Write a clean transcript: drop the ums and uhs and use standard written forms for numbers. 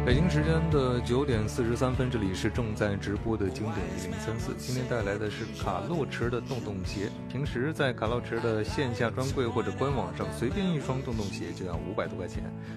北京时间的9:43，这里是正在直播的经典1034。今天带来的是卡洛驰的洞洞鞋。平时在卡洛驰的线下专柜或者官网上，随便一双洞洞鞋就要500多块钱。